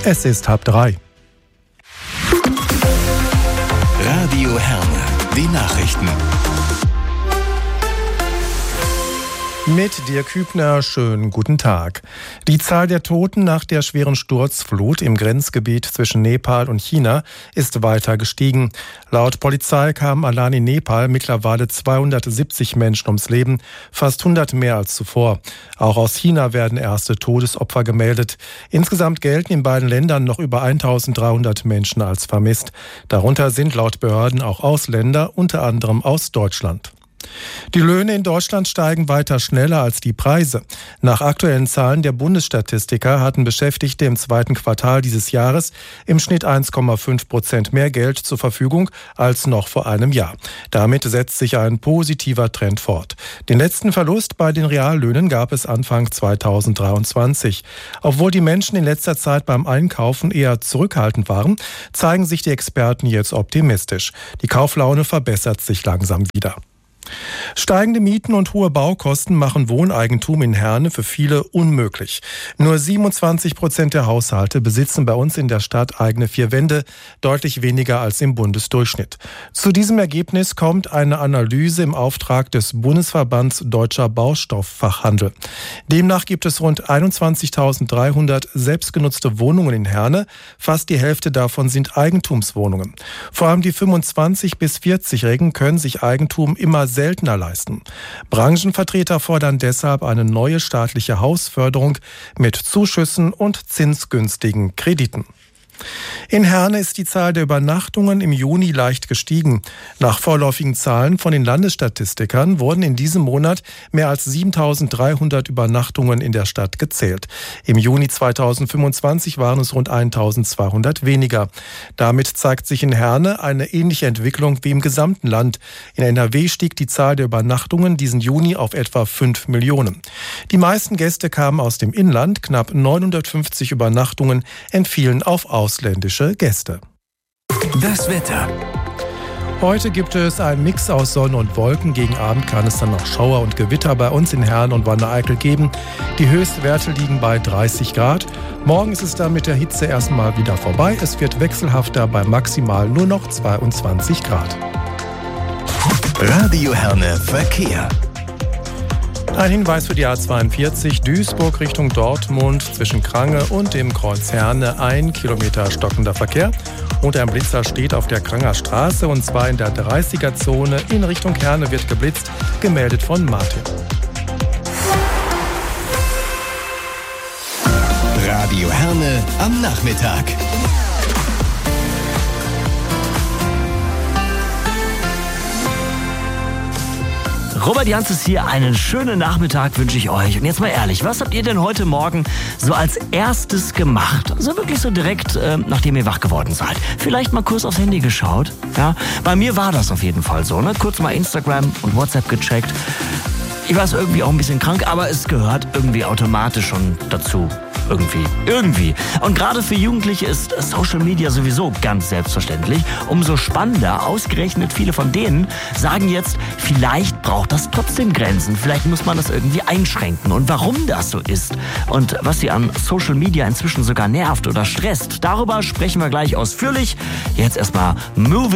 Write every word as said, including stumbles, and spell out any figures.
Es ist halb drei. Radio Herne, die Nachrichten. Mit Dirk Hübner, schönen guten Tag. Die Zahl der Toten nach der schweren Sturzflut im Grenzgebiet zwischen Nepal und China ist weiter gestiegen. Laut Polizei kamen allein in Nepal mittlerweile zweihundertsiebzig Menschen ums Leben, fast hundert mehr als zuvor. Auch aus China werden erste Todesopfer gemeldet. Insgesamt gelten in beiden Ländern noch über eintausenddreihundert Menschen als vermisst. Darunter sind laut Behörden auch Ausländer, unter anderem aus Deutschland. Die Löhne in Deutschland steigen weiter schneller als die Preise. Nach aktuellen Zahlen der Bundesstatistiker hatten Beschäftigte im zweiten Quartal dieses Jahres im Schnitt eins Komma fünf Prozent mehr Geld zur Verfügung als noch vor einem Jahr. Damit setzt sich ein positiver Trend fort. Den letzten Verlust bei den Reallöhnen gab es Anfang zweitausenddreiundzwanzig. Obwohl die Menschen in letzter Zeit beim Einkaufen eher zurückhaltend waren, zeigen sich die Experten jetzt optimistisch. Die Kauflaune verbessert sich langsam wieder. Steigende Mieten und hohe Baukosten machen Wohneigentum in Herne für viele unmöglich. Nur siebenundzwanzig Prozent der Haushalte besitzen bei uns in der Stadt eigene vier Wände, deutlich weniger als im Bundesdurchschnitt. Zu diesem Ergebnis kommt eine Analyse im Auftrag des Bundesverbands Deutscher Baustofffachhandel. Demnach gibt es rund einundzwanzigtausenddreihundert selbstgenutzte Wohnungen in Herne. Fast die Hälfte davon sind Eigentumswohnungen. Vor allem die fünfundzwanzig- bis vierzigjährigen können sich Eigentum immer seltener leisten. Branchenvertreter fordern deshalb eine neue staatliche Hausförderung mit Zuschüssen und zinsgünstigen Krediten. In Herne ist die Zahl der Übernachtungen im Juni leicht gestiegen. Nach vorläufigen Zahlen von den Landesstatistikern wurden in diesem Monat mehr als siebentausenddreihundert Übernachtungen in der Stadt gezählt. Im Juni zweitausendfünfundzwanzig waren es rund eintausendzweihundert weniger. Damit zeigt sich in Herne eine ähnliche Entwicklung wie im gesamten Land. In N R W stieg die Zahl der Übernachtungen diesen Juni auf etwa fünf Millionen. Die meisten Gäste kamen aus dem Inland. Knapp neunhundertfünfzig Übernachtungen entfielen auf ausländische Gäste. Das Wetter. Heute gibt es einen Mix aus Sonne und Wolken. Gegen Abend kann es dann noch Schauer und Gewitter bei uns in Herne und Wanne-Eickel geben. Die Höchstwerte liegen bei dreißig Grad. Morgen ist es dann mit der Hitze erstmal wieder vorbei. Es wird wechselhafter bei maximal nur noch zweiundzwanzig Grad. Radio Herne Verkehr. Ein Hinweis für die A zweiundvierzig Duisburg Richtung Dortmund zwischen Krange und dem Kreuz Herne. Ein Kilometer stockender Verkehr. Und ein Blitzer steht auf der Kranger Straße und zwar in der dreißiger-Zone. In Richtung Herne wird geblitzt, gemeldet von Martin. Radio Herne am Nachmittag. Robert Jans ist hier. Einen schönen Nachmittag wünsche ich euch. Und jetzt mal ehrlich, was habt ihr denn heute Morgen so als erstes gemacht? Also wirklich so direkt, äh, nachdem ihr wach geworden seid. Vielleicht mal kurz aufs Handy geschaut. Ja, bei mir war das auf jeden Fall so. Ne? Kurz mal Instagram und WhatsApp gecheckt. Ich war irgendwie auch ein bisschen krank, aber es gehört irgendwie automatisch schon dazu. Irgendwie. Irgendwie. Und gerade für Jugendliche ist Social Media sowieso ganz selbstverständlich. Umso spannender, ausgerechnet viele von denen sagen jetzt, vielleicht braucht das trotzdem Grenzen. Vielleicht muss man das irgendwie einschränken. Und warum das so ist und was sie an Social Media inzwischen sogar nervt oder stresst, darüber sprechen wir gleich ausführlich. Jetzt erstmal Move